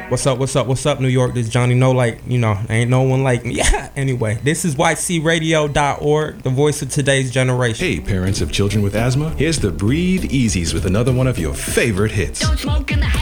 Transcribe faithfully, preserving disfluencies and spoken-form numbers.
What's up, what's up, what's up, New York? This is Johnny No Like, you know, ain't no one like me. Yeah, anyway, this is Y C radio dot org, the voice of today's generation. Hey, parents of children with asthma, here's the Breathe Easies with another one of your favorite hits. Don't smoke in the